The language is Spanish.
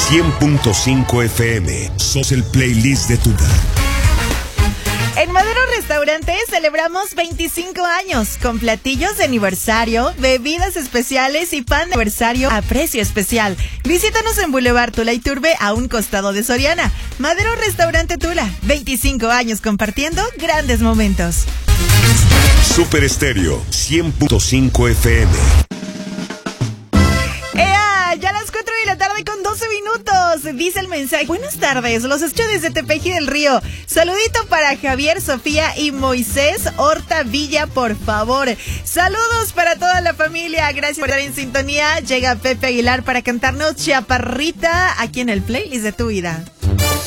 100.5 FM. Sos el playlist de Tuna. En Madero Restaurante celebramos 25 años con platillos de aniversario, bebidas especiales y pan de aniversario a precio especial. Visítanos en Boulevard Tula Iturbe, a un costado de Soriana. Madero Restaurante Tula, 25 años compartiendo grandes momentos. Super Estéreo 100.5 FM. Ya a las 4 de la tarde con 12 minutos. Dice el mensaje: buenas tardes, los escucho desde Tepeji del Río. Saludito para Javier, Sofía y Moisés Horta Villa, por favor. Saludos para toda la familia. Gracias por estar en sintonía. Llega Pepe Aguilar para cantarnos Chaparrita aquí en el playlist de tu vida.